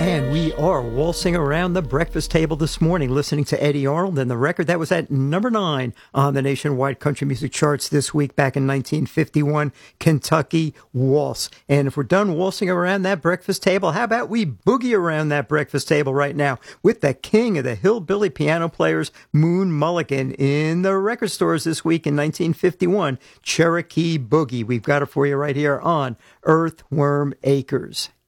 And we are waltzing around the breakfast table this morning, listening to Eddie Arnold and the record that was at number 9 on the nationwide country music charts this week back in 1951, Kentucky Waltz. And if we're done waltzing around that breakfast table, how about we boogie around that breakfast table right now with the king of the hillbilly piano players, Moon Mulligan, in the record stores this week in 1951, Cherokee Boogie. We've got it for you right here on Earthworm Acres.